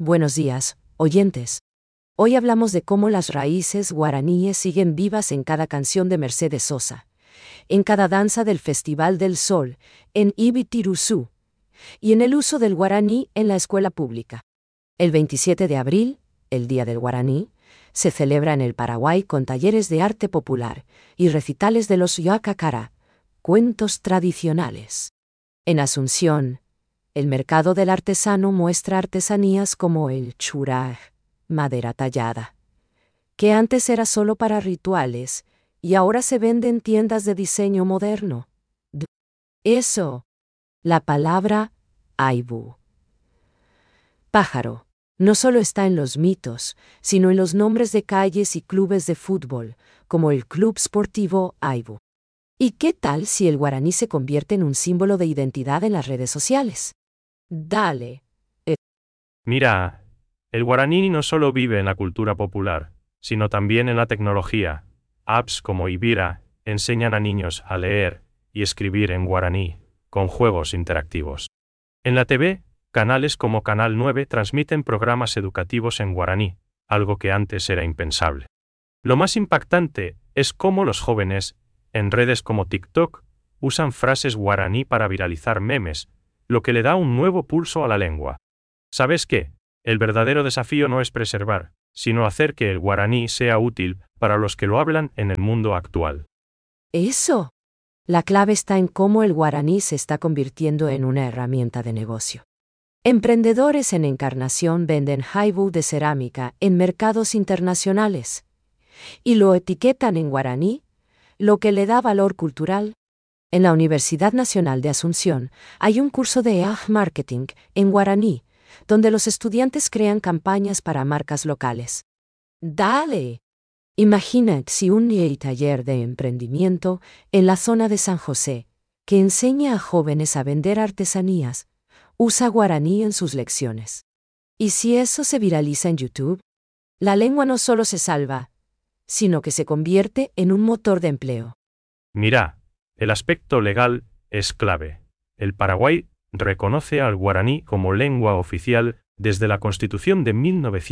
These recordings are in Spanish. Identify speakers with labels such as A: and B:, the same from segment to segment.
A: Buenos días, oyentes. Hoy hablamos de cómo las raíces guaraníes siguen vivas en cada canción de Mercedes Sosa, en cada danza del Festival del Sol, en Ibitiruzú, y en el uso del guaraní en la escuela pública. El 27 de abril, el Día del Guaraní, se celebra en el Paraguay con talleres de arte popular y recitales de los Yacacará, cuentos tradicionales. En Asunción, el mercado del artesano muestra artesanías como el churaj, madera tallada, que antes era solo para rituales y ahora se vende en tiendas de diseño moderno. Eso, la palabra Aibu. Pájaro, no solo está en los mitos, sino en los nombres de calles y clubes de fútbol, como el Club Sportivo Aibu. ¿Y qué tal si el guaraní se convierte en un símbolo de identidad en las redes sociales? Dale.
B: Mira, el guaraní no solo vive en la cultura popular, sino también en la tecnología. Apps como Ibira enseñan a niños a leer y escribir en guaraní, con juegos interactivos. En la TV, canales como Canal 9 transmiten programas educativos en guaraní, algo que antes era impensable. Lo más impactante es cómo los jóvenes, en redes como TikTok, usan frases guaraní para viralizar memes, lo que le da un nuevo pulso a la lengua. ¿Sabes qué? El verdadero desafío no es preservar, sino hacer que el guaraní sea útil para los que lo hablan en el mundo actual.
A: Eso. La clave está en cómo el guaraní se está convirtiendo en una herramienta de negocio. Emprendedores en Encarnación venden jaibu de cerámica en mercados internacionales y lo etiquetan en guaraní, lo que le da valor cultural. En la Universidad Nacional de Asunción hay un curso de marketing en guaraní, donde los estudiantes crean campañas para marcas locales. ¡Dale! Imagina si un taller de emprendimiento en la zona de San José, que enseña a jóvenes a vender artesanías, usa guaraní en sus lecciones. ¿Y si eso se viraliza en YouTube? La lengua no solo se salva, sino que se convierte en un motor de empleo.
B: Mira, el aspecto legal es clave. El Paraguay reconoce al guaraní como lengua oficial desde la Constitución de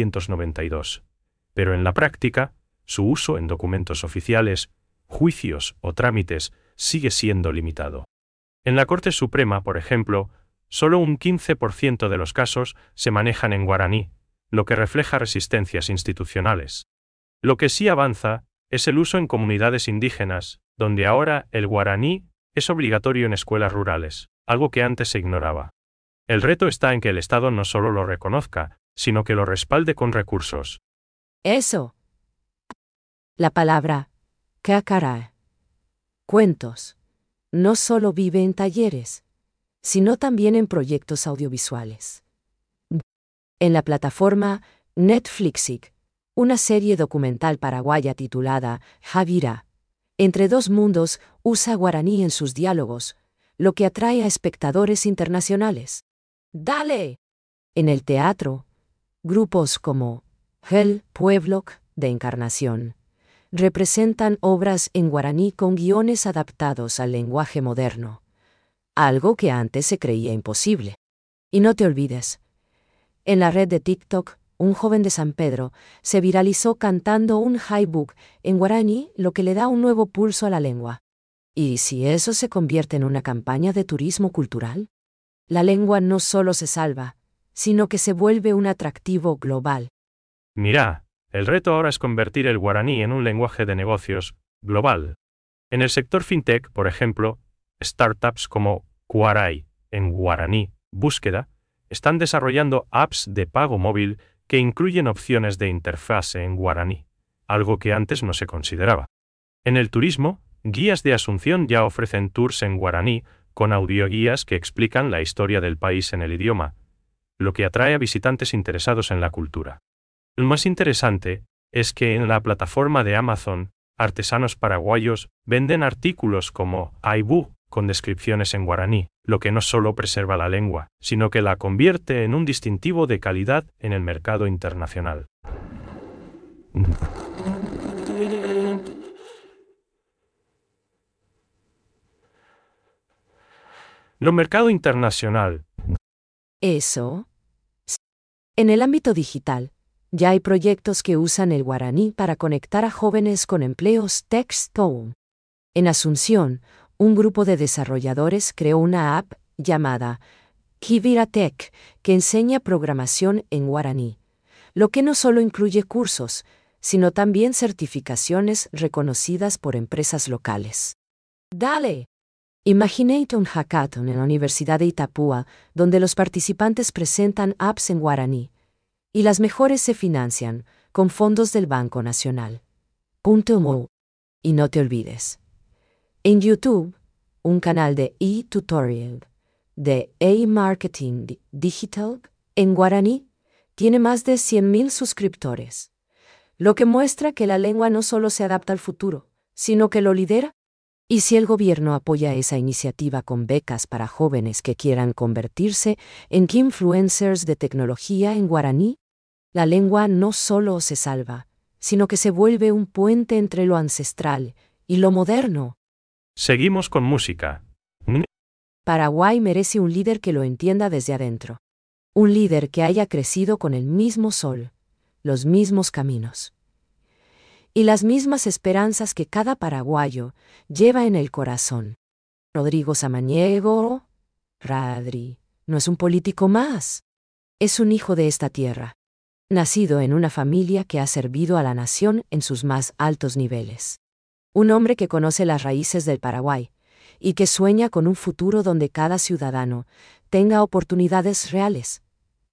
B: 1992. Pero en la práctica, su uso en documentos oficiales, juicios o trámites sigue siendo limitado. En la Corte Suprema, por ejemplo, solo un 15% de los casos se manejan en guaraní, lo que refleja resistencias institucionales. Lo que sí avanza es el uso en comunidades indígenas, donde ahora el guaraní es obligatorio en escuelas rurales, algo que antes se ignoraba. El reto está en que el Estado no solo lo reconozca, sino que lo respalde con recursos.
A: Eso. La palabra cacará, cuentos, no solo vive en talleres, sino también en proyectos audiovisuales. En la plataforma Netflix, una serie documental paraguaya titulada Javira, Entre dos mundos, usa guaraní en sus diálogos, lo que atrae a espectadores internacionales. ¡Dale! En el teatro, grupos como El Pueblo de Encarnación representan obras en guaraní con guiones adaptados al lenguaje moderno, algo que antes se creía imposible. Y no te olvides, en la red de TikTok, un joven de San Pedro se viralizó cantando un jaibu en guaraní, lo que le da un nuevo pulso a la lengua. ¿Y si eso se convierte en una campaña de turismo cultural? La lengua no solo se salva, sino que se vuelve un atractivo global.
B: Mira, el reto ahora es convertir el guaraní en un lenguaje de negocios global. En el sector fintech, por ejemplo, startups como Kuarai, en guaraní, búsqueda, están desarrollando apps de pago móvil que incluyen opciones de interfase en guaraní, algo que antes no se consideraba. En el turismo, guías de Asunción ya ofrecen tours en guaraní con audioguías que explican la historia del país en el idioma, lo que atrae a visitantes interesados en la cultura. Lo más interesante es que en la plataforma de Amazon, artesanos paraguayos venden artículos como Aibu, con descripciones en guaraní, lo que no solo preserva la lengua, sino que la convierte en un distintivo de calidad en el mercado internacional. Lo mercado internacional.
A: Eso En el ámbito digital, ya hay proyectos que usan el guaraní para conectar a jóvenes con empleos tech-stone. En Asunción, un grupo de desarrolladores creó una app llamada Kivira Tech que enseña programación en guaraní, lo que no solo incluye cursos, sino también certificaciones reconocidas por empresas locales. ¡Dale! Imagínate un hackathon en la Universidad de Itapúa, donde los participantes presentan apps en guaraní, y las mejores se financian con fondos del Banco Nacional. .mu. Y no te olvides. En YouTube, un canal de e-tutorial de e-marketing digital en guaraní tiene más de 100.000 suscriptores, lo que muestra que la lengua no solo se adapta al futuro, sino que lo lidera. Y si el gobierno apoya esa iniciativa con becas para jóvenes que quieran convertirse en influencers de tecnología en guaraní, la lengua no solo se salva, sino que se vuelve un puente entre lo ancestral y lo moderno.
B: Seguimos con música.
A: Paraguay merece un líder que lo entienda desde adentro. Un líder que haya crecido con el mismo sol, los mismos caminos y las mismas esperanzas que cada paraguayo lleva en el corazón. Rodrigo Samaniego, Radri, no es un político más. Es un hijo de esta tierra, nacido en una familia que ha servido a la nación en sus más altos niveles. Un hombre que conoce las raíces del Paraguay y que sueña con un futuro donde cada ciudadano tenga oportunidades reales.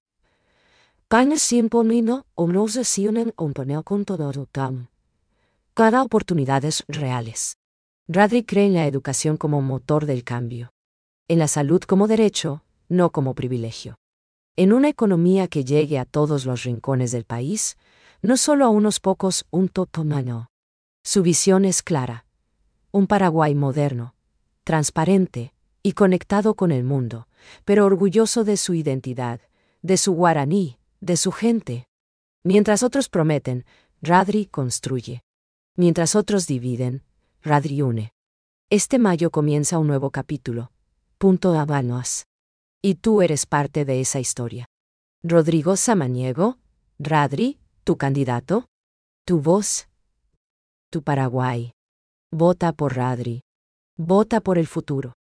A: Cada oportunidades reales. Radri cree en la educación como motor del cambio. En la salud como derecho, no como privilegio. En una economía que llegue a todos los rincones del país, no solo a unos pocos, un totomano. Su visión es clara. Un Paraguay moderno, transparente y conectado con el mundo, pero orgulloso de su identidad, de su guaraní, de su gente. Mientras otros prometen, Radri construye. Mientras otros dividen, Radri une. Este mayo comienza un nuevo capítulo. Habanos. Y tú eres parte de esa historia. Rodrigo Samaniego, Radri, tu candidato, tu voz, tu Paraguay. Vota por Radri. Vota por el futuro.